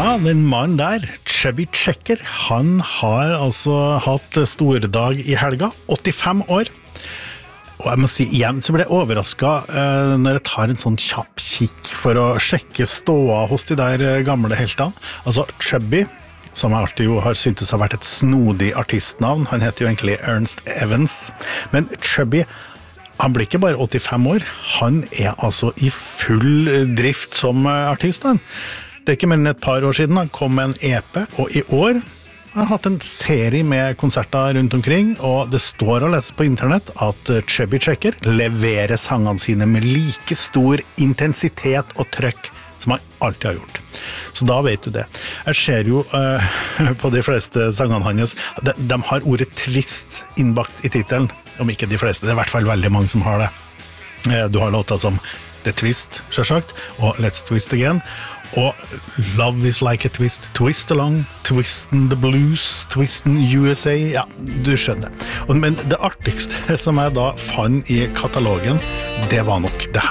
Ja, den mannen der, Chubby Checker, han har altså hatt stordag I helga, 85 år. Og jeg må si igjen, så ble jeg overrasket når jeg tar en sånn kjapp kikk for å sjekke ståa hos de der gamle heltene. Altså Chubby, som jeg alltid jo har syntes har vært et snodig artistnavn, han heter jo egentlig Ernest Evans, men Chubby, han blir ikke bare 85 år, han altså I full drift som artist. Det ikke mer enn et par år siden han kom med en EP, og I år har han hatt en serie med konserter rundt omkring, og det står å lese på internett at Chubby Checker leverer sangene sine med like stor intensitet og trøkk som han alltid har gjort. Så da vet du det. Jeg ser jo på de fleste sangene hans, de har ordet twist innbakt I titelen, om ikke de fleste, det I hvert fall veldig mange som har det. Du har låter som The Twist, selvsagt, og Let's Twist Again, og Love is like a twist, Twist along, Twist in the blues, Twist in USA, ja, du skjønner. Men det artigste som jeg da fant I katalogen, det var nok det